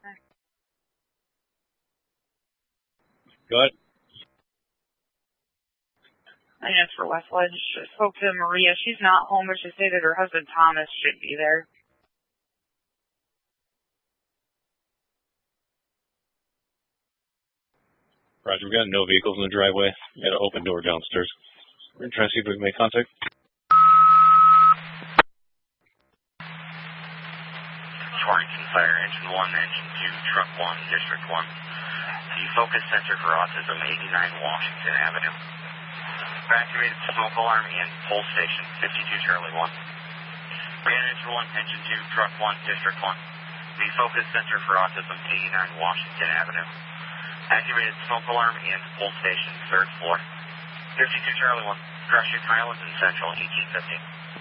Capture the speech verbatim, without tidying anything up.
Go ahead. I guess for Westledge, I spoke to Maria. She's not home, but she stated her husband Thomas should be there. Roger, we got no vehicles in the driveway. We got an open door downstairs. We're trying to see if we can make contact. Torrington Fire, Engine one, Engine two, Truck one, District one. Defocus Center for Autism, eighty-nine Washington Avenue. Evacuated smoke alarm and pole station, fifty-two Charlie one. Ran Engine one, Engine two, Truck one, District one. Defocus Center for Autism, eighty-nine Washington Avenue. Activated smoke alarm and pole station, third floor. fifty-two Charlie one, Crushing Highlands and Central, eighteen fifty.